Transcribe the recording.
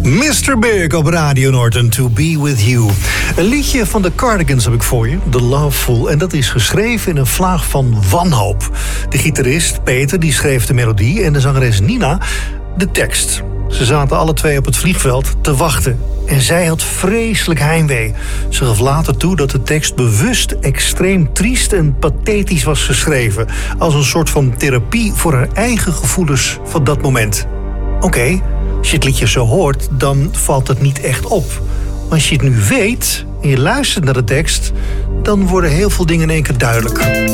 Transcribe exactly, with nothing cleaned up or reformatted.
mister Big op Radio Norton, To Be With You. Een liedje van de Cardigans heb ik voor je, The Loveful. En dat is geschreven in een vlaag van wanhoop. De gitarist Peter die schreef de melodie en de zangeres Nina de tekst. Ze zaten alle twee op het vliegveld te wachten. En zij had vreselijk heimwee. Ze gaf later toe dat de tekst bewust extreem triest en pathetisch was geschreven. Als een soort van therapie voor haar eigen gevoelens van dat moment. Oké, okay, als je het liedje zo hoort, dan valt het niet echt op. Maar als je het nu weet en je luistert naar de tekst, dan worden heel veel dingen in één keer duidelijk.